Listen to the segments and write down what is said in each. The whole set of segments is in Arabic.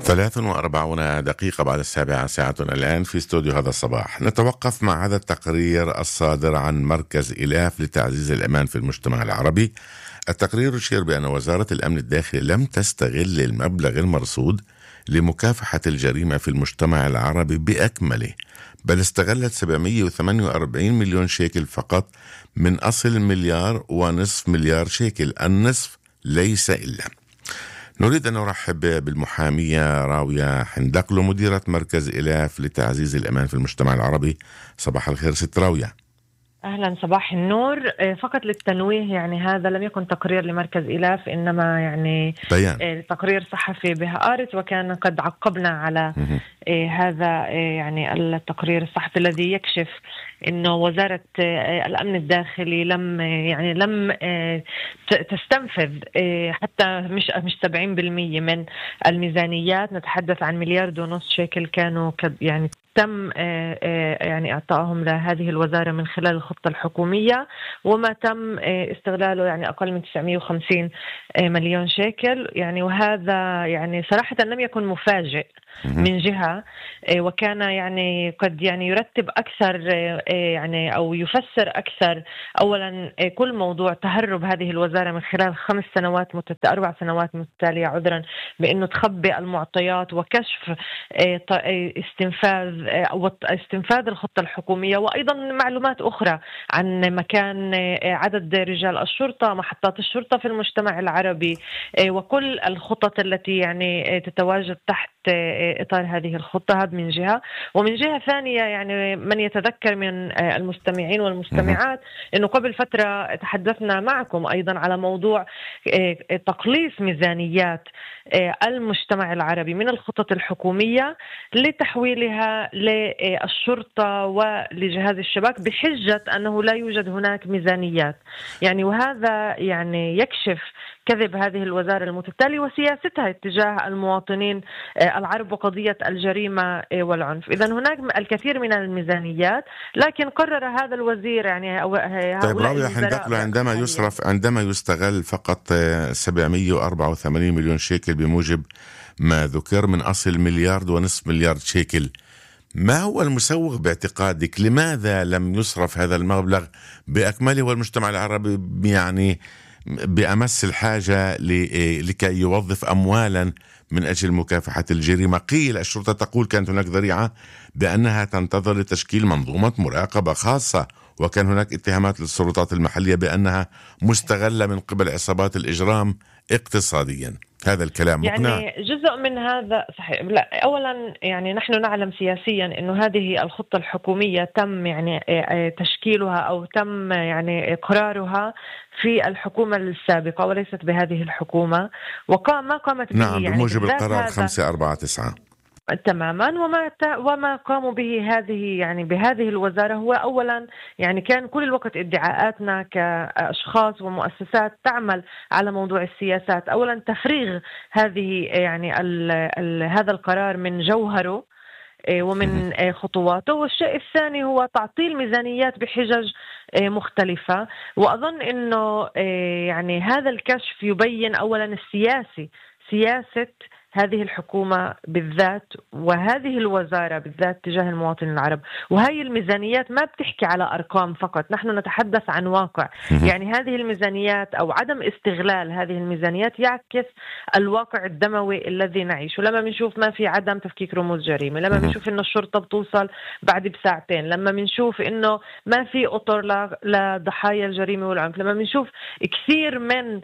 43 دقيقة بعد 7 ساعتنا الآن في استوديو هذا الصباح. نتوقف مع هذا التقرير الصادر عن مركز إلاف لتعزيز الأمان في المجتمع العربي. التقرير يشير بأن وزارة الأمن الداخلي لم تستغل المبلغ المرصود لمكافحة الجريمة في المجتمع العربي بأكمله، بل استغلت 748 مليون شيكل فقط من أصل 1.5 مليار شيكل. النصف ليس إلا. نريد أن نرحب بالمحامية راوية حندقلو، مديرة مركز إلاف لتعزيز الأمان في المجتمع العربي. صباح الخير ست راوية. أهلا، صباح النور. فقط للتنويه، يعني هذا لم يكن تقرير لمركز إلاف، إنما يعني بيان تقرير صحفي بهآرت، وكان قد عقبنا على هذا يعني التقرير الصحفي الذي يكشف إنه وزارة الأمن الداخلي لم تستنفذ حتى مش 70% من الميزانيات. نتحدث عن 1.5 مليار شيكل كانوا يعني تم يعني إعطائهم لهذه الوزارة من خلال الخطة الحكومية، وما تم استغلاله يعني أقل من 950 مليون شيكل. يعني وهذا يعني صراحة لم يكن مفاجئ من جهة، وكان يعني قد يعني يرتب أكثر يعني أو يفسر أكثر. أولا كل موضوع تهرب هذه الوزارة من خلال 4 سنوات متتالية عذرا بأنه تخبئ المعطيات وكشف استنفاذ الخطة الحكومية، وأيضا معلومات أخرى عن مكان عدد رجال الشرطة، محطات الشرطة في المجتمع العربي، وكل الخطط التي يعني تتواجد تحت إطار هذه الخطة. هذا من جهة. ومن جهة ثانية يعني من يتذكر من المستمعين والمستمعات أنه قبل فترة تحدثنا معكم أيضا على موضوع تقليص ميزانيات المجتمع العربي من الخطط الحكومية لتحويلها للشرطة ولجهاز الشباك بحجة أنه لا يوجد هناك ميزانيات. يعني وهذا يعني يكشف كذب هذه الوزارة المتتالية وسياستها اتجاه المواطنين العرب وقضية الجريمة والعنف. إذن هناك الكثير من الميزانيات، لكن قرر هذا الوزير يعني طيب راوية حندقلو، عندما يستغل فقط 784 مليون شيكل بموجب ما ذكر من أصل 1.5 مليار شيكل، ما هو المسوغ باعتقادك؟ لماذا لم يصرف هذا المبلغ بأكمله والمجتمع العربي يعني بأمس الحاجة لكي يوظف أموالا من أجل مكافحة الجريمة؟ قيل الشرطة تقول كانت هناك ذريعة بأنها تنتظر لتشكيل منظومة مراقبة خاصة، وكان هناك اتهامات للسلطات المحلية بأنها مستغلة من قبل عصابات الإجرام اقتصاديا. هذا الكلام مقنع؟ يعني جزء من هذا صحيح. لا، أولا يعني نحن نعلم سياسيا أنه هذه الخطة الحكومية تم يعني تشكيلها أو تم يعني إقرارها في الحكومة السابقة وليست بهذه الحكومة، ما قامت به نعم يعني بموجب القرار 549 تماما. وما قاموا به بهذه الوزارة هو أولا يعني كان كل الوقت ادعاءاتنا كأشخاص ومؤسسات تعمل على موضوع السياسات. أولا تفريغ هذه يعني هذا القرار من جوهره ومن خطواته، والشيء الثاني هو تعطيل ميزانيات بحجج مختلفة. وأظن أنه يعني هذا الكشف يبين أولا سياسة هذه الحكومة بالذات وهذه الوزارة بالذات تجاه المواطن العرب. وهي الميزانيات ما بتحكي على أرقام فقط، نحن نتحدث عن واقع. يعني هذه الميزانيات أو عدم استغلال هذه الميزانيات يعكس الواقع الدموي الذي نعيشه. لما بنشوف ما في عدم تفكيك رموز جريمة، لما بنشوف إنه الشرطة بتوصل بعد بساعتين، لما بنشوف إنه ما في أطر لضحايا الجريمة والعنف، لما بنشوف كثير من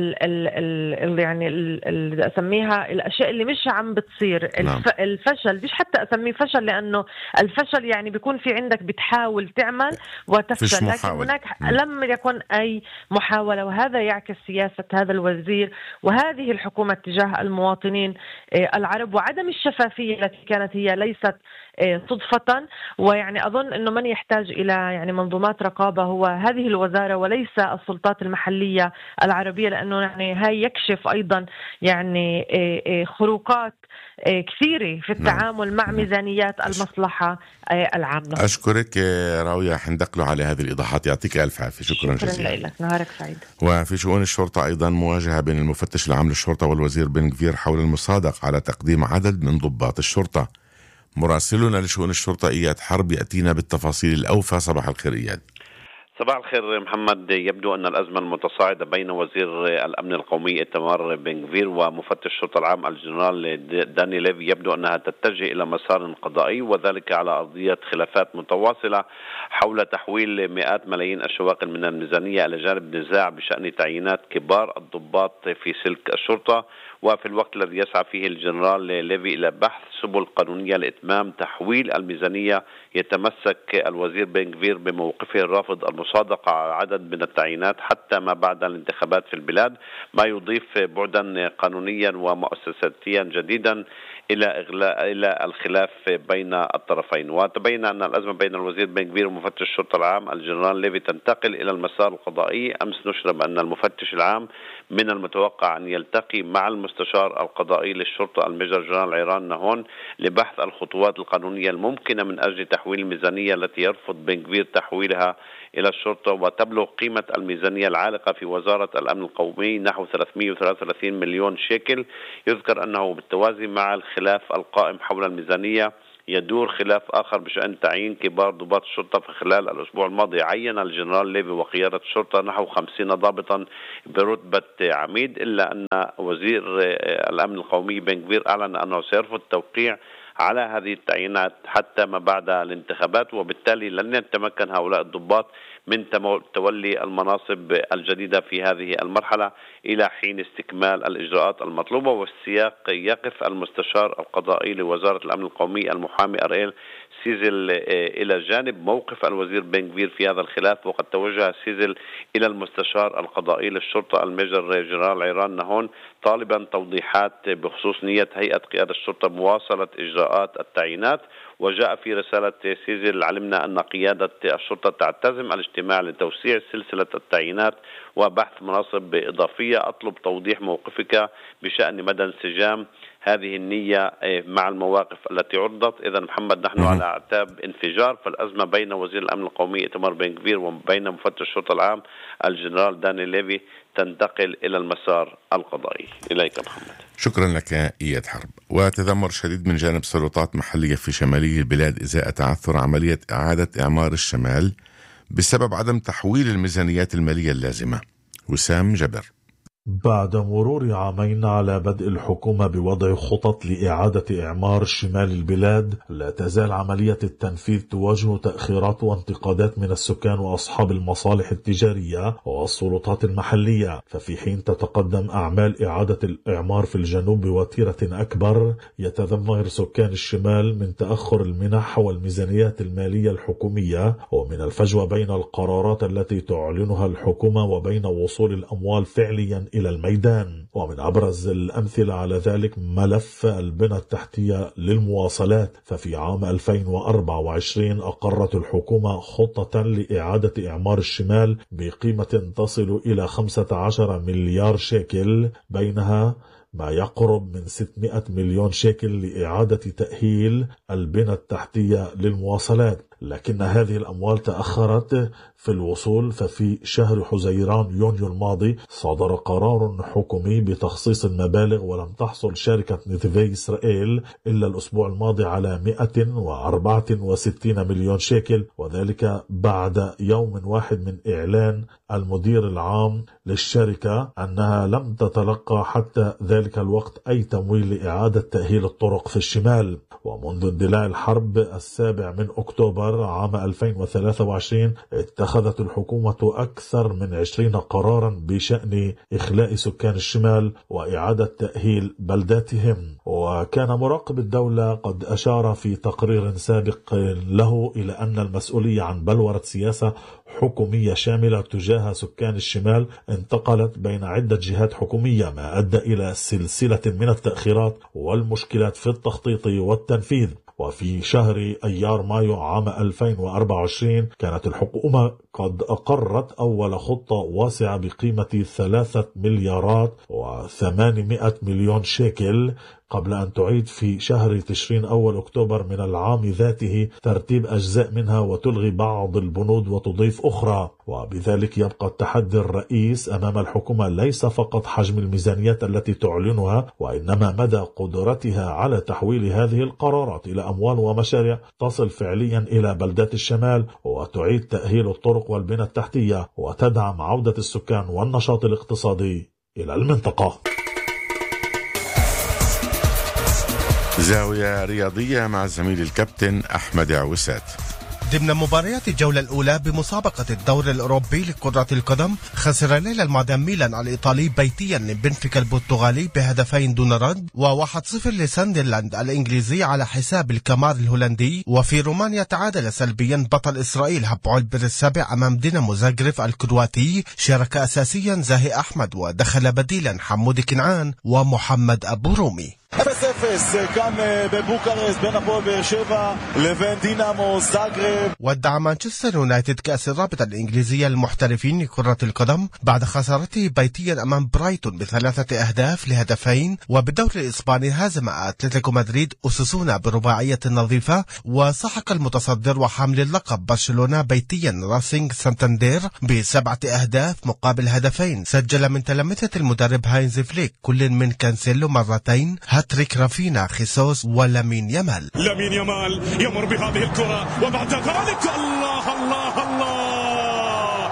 يعني أسميها الأشياء اللي مش عم بتصير. الفشل مش حتى أسميه فشل، لأنه الفشل يعني بيكون في عندك بتحاول تعمل وتفشل، لكن هناك لم يكن أي محاولة. وهذا يعكس سياسة هذا الوزير وهذه الحكومة تجاه المواطنين العرب، وعدم الشفافية التي كانت هي ليست صدفة. ويعني أظن أنه من يحتاج إلى يعني منظومات رقابة هو هذه الوزارة وليس السلطات المحلية العربية، لأنه يعني هاي يكشف أيضا يعني خروقات كثيرة في التعامل مع ميزانيات المصلحة العامة. أشكرك راوية حندقلو على هذه الإيضاحات، يعطيك ألف عافية. شكرا جزيلا لك، نهارك سعيد. وفي شؤون الشرطة أيضا مواجهة بين المفتش العام للشرطة والوزير بن غفير حول المصادق على تقديم عدد من ضباط الشرطة. مراسلنا لشؤون الشرطة إياد حرب يأتينا بالتفاصيل الأوفى. صباح الخير إياد. صباح الخير محمد. يبدو أن الأزمة المتصاعدة بين وزير الأمن القومي إيتمار بن غفير ومفتش الشرطة العام الجنرال داني ليفي يبدو أنها تتجه إلى مسار قضائي، وذلك على أرضية خلافات متواصلة حول تحويل مئات ملايين الشواغل من الميزانية إلى جانب نزاع بشأن تعيينات كبار الضباط في سلك الشرطة. وفي الوقت الذي يسعى فيه الجنرال ليفي إلى بحث سبل قانونية لإتمام تحويل الميزانية، يتمسك الوزير بن غفير بموقفه الرافض المصادقة على عدد من التعيينات حتى ما بعد الانتخابات في البلاد، ما يضيف بعدا قانونيا ومؤسساتيا جديدا إلى الخلاف بين الطرفين. وتبين أن الأزمة بين الوزير بن غفير ومفتش الشرطة العام الجنرال ليفي تنتقل إلى المسار القضائي. أمس نشر بأن المفتش العام من المتوقع أن يلتقي مع المستشار القضائي للشرطة الميجر جنرال عيران نهون لبحث الخطوات القانونية الممكنة من أجل تحويل الميزانية التي يرفض بن غفير تحويلها إلى الشرطة. وتبلغ قيمة الميزانية العالقة في وزارة الأمن القومي نحو 333 مليون شيكل. يذكر أنه بالتوازي مع الخلاف القائم حول الميزانية يدور خلاف آخر بشأن تعيين كبار ضباط الشرطة. في خلال الأسبوع الماضي عين الجنرال ليفي وقيادة الشرطة نحو 50 ضابطا برتبة عميد، إلا أن وزير الأمن القومي بن غفير أعلن أنه سيرفض التوقيع على هذه التعيينات حتى ما بعد الانتخابات، وبالتالي لن يتمكن هؤلاء الضباط من تولي المناصب الجديدة في هذه المرحلة إلى حين استكمال الإجراءات المطلوبة. والسياق يقف المستشار القضائي لوزارة الأمن القومي المحامي أريل سيزل إلى جانب موقف الوزير بن غفير في هذا الخلاف. وقد توجه سيزل إلى المستشار القضائي للشرطة الميجر جنرال عيران نهون طالبا توضيحات بخصوص نية هيئة قيادة الشرطة مواصلة إجراءات التعيينات. وجاء في رسالة سيزل: علمنا أن قيادة الشرطة تعتزم الاجتماع لتوسيع سلسلة التعيينات وبحث مناصب إضافية. أطلب توضيح موقفك بشأن مدى انسجام هذه النية مع المواقف التي عرضت. إذا محمد، نحن على أعتاب انفجار، فالأزمة بين وزير الأمن القومي إيتمار بن غفير وبين مفتش الشرطة العام الجنرال داني ليفي تنتقل إلى المسار القضائي. إليك محمد. شكرا لك إياد حرب. وتذمر شديد من جانب سلطات محلية في شمالي البلاد إزاء تعثر عملية إعادة إعمار الشمال بسبب عدم تحويل الميزانيات المالية اللازمة. وسام جبر. بعد مرور عامين على بدء الحكومة بوضع خطط لإعادة إعمار شمال البلاد، لا تزال عملية التنفيذ تواجه تأخيرات وانتقادات من السكان وأصحاب المصالح التجارية والسلطات المحلية. ففي حين تتقدم أعمال إعادة الإعمار في الجنوب بوتيرة أكبر، يتذمر سكان الشمال من تأخر المنح والميزانيات المالية الحكومية ومن الفجوة بين القرارات التي تعلنها الحكومة وبين وصول الأموال فعليا إلى الميدان. ومن أبرز الأمثلة على ذلك ملف البنى التحتية للمواصلات. ففي عام 2024 أقرت الحكومة خطة لإعادة إعمار الشمال بقيمة تصل إلى 15 مليار شيكل، بينها ما يقرب من 600 مليون شيكل لإعادة تأهيل البنى التحتية للمواصلات، لكن هذه الأموال تأخرت في الوصول. ففي شهر حزيران يونيو الماضي صدر قرار حكومي بتخصيص المبالغ، ولم تحصل شركة نيتفي إسرائيل إلا الأسبوع الماضي على 164 مليون شيكل، وذلك بعد يوم واحد من إعلان المدير العام للشركة أنها لم تتلقى حتى ذلك الوقت أي تمويل لإعادة تأهيل الطرق في الشمال. ومنذ اندلاع الحرب 7 أكتوبر عام 2023 اتخذت الحكومة أكثر من 20 قرارا بشأن إخلاء سكان الشمال وإعادة تأهيل بلداتهم. وكان مراقب الدولة قد أشار في تقرير سابق له إلى أن المسؤولية عن بلورة سياسة حكومية شاملة تجاه سكان الشمال انتقلت بين عدة جهات حكومية، ما أدى إلى سلسلة من التأخيرات والمشكلات في التخطيط والتنفيذ. وفي شهر أيار مايو عام 2024 كانت الحكومة قد أقرت أول خطة واسعة بقيمة 3 مليارات و800 مليون شيكل قبل أن تعيد في شهر تشرين أول أكتوبر من العام ذاته ترتيب أجزاء منها وتلغي بعض البنود وتضيف أخرى. وبذلك يبقى التحدي الرئيس أمام الحكومة ليس فقط حجم الميزانيات التي تعلنها، وإنما مدى قدرتها على تحويل هذه القرارات إلى أموال ومشاريع تصل فعليا إلى بلدات الشمال، وتعيد تأهيل الطرق والبنى التحتية وتدعم عودة السكان والنشاط الاقتصادي إلى المنطقة. زاوية رياضية مع زميل الكابتن أحمد عوسات. ضمن مباريات الجولة الأولى بمسابقة الدوري الأوروبي لكرة القدم، خسر الليلة المعدن ميلان الإيطالي بيتيا من بنفيكا البرتغالي ب2 دون رد، و1-0 لساندرلاند الإنجليزي على حساب الكامار الهولندي. وفي رومانيا تعادل سلبيا بطل إسرائيل هابوعل بيرسابع أمام دينامو زاغرب الكرواتي. شارك أساسيا زاهي أحمد ودخل بديلا حمودي كنعان ومحمد أبو رومي. 0-0 כאן בבוקרשט בין הפועל באר שבע לבין דינמו זאغرب. ودع مانشستر يونايتد كأس الرابطة الإنجليزية للمحترفين لكرة القدم بعد خسارته بيتيا أمام برايتون ب3 أهداف ل2. وبالدوري الإسباني هزم أتلتيكو مدريد أساسونا برباعية نظيفة، وسحق المتصدر وحامل اللقب برشلونة بيتيا راسينج سانتاندير ب7 أهداف مقابل 2. سجل من تلامذة المدرب هاينز فليك كل من كانسيلو مرتين، هاتريك رافينا خيسوس ولامين يامال. لامين يامال يمر بهذه الكرة وبعد ذلك الله الله الله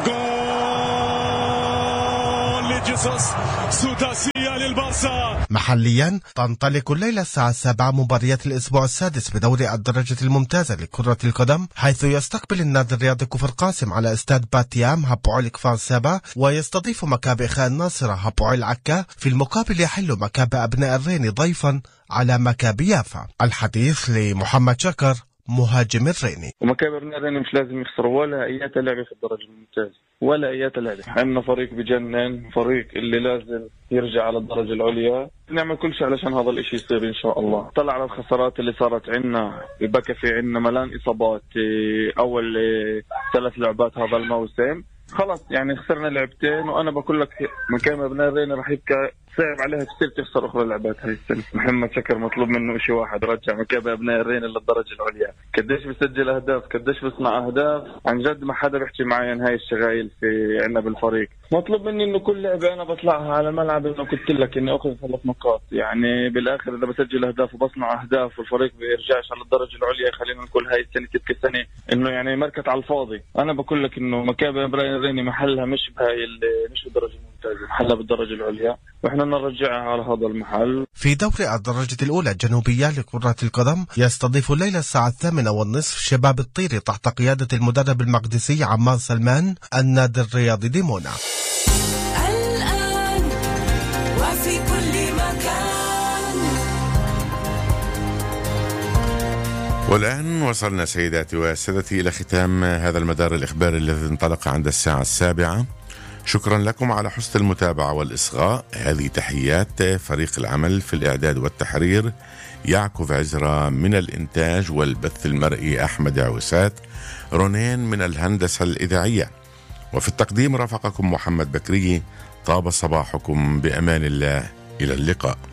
جول لجيسوس، سداسية للبارسا. محليا تنطلق الليلة الساعة 7 مباريات الأسبوع السادس بدوري الدرجة الممتازة لكرة القدم، حيث يستقبل النادي الرياضي كفر قاسم على استاد باتيام هابوعل كفار سابا، ويستضيف مكابي خان ناصرة هابوعل عكا. في المقابل يحل مكابي أبناء الرين ضيفا على مكابي يافا. الحديث لمحمد شكر مهاجم الريني. ومكابي أبناء الريني مش لازم يخسروا ولا أي لعبة في الدرجة الممتازة ولا أي لعبة. عندنا فريق بجنن، فريق اللي لازم يرجع على الدرجة العليا. نعمل كل شيء علشان هذا الاشي يصير ان شاء الله. طلع على الخسارات اللي صارت عنا، بكى في عنا ملان اصابات اول 3 لعبات هذا الموسم. خلص يعني خسرنا لعبتين، وانا بقول لك مكان ابناء الرينا راح يبكى صعب عليها كثير تخسر اخرى لعبات هاي السنه. محمد شكر مطلوب منه شيء واحد، رجع مكان ابناء الرينا للدرجه العليا. قديش بيسجل اهداف، قديش بيصنع اهداف، عن جد ما حدا بيحكي معي عن هاي الشغايل في عنا بالفريق. مطلوب مني انه كل لعبه انا بطلعها على الملعب انه قلت لك اني اخذ 3 نقاط، يعني بالاخر اذا بسجل اهداف وبصنع اهداف والفريق بيرجعش على الدرجه العليا، خلينا نقول هاي السنه تبقى سنه انه يعني مركت على الفاضي. انا بقول لك انه مكابي ابراهيم الريني محلها مش بالدرجه الممتازه، محلها بالدرجه العليا، واحنا نرجعها على هذا المحل. في دوري الدرجة الأولى الجنوبية لكرة القدم، يستضيف الليلة الساعة 8:30 شباب الطيري تحت قيادة المدرب المقدسي عمار سلمان النادي الرياضي ديمونا. الآن وفي كل مكان. والآن وصلنا سيداتي وسادتي إلى ختام هذا المدار الإخباري الذي انطلق عند الساعة 7. شكرا لكم على حسن المتابعة والإصغاء. هذه تحيات فريق العمل في الإعداد والتحرير، يعقوب عزرا من الإنتاج والبث المرئي أحمد عوسات، رونين من الهندسة الإذاعية، وفي التقديم رافقكم محمد بكري. طاب صباحكم بأمان الله، إلى اللقاء.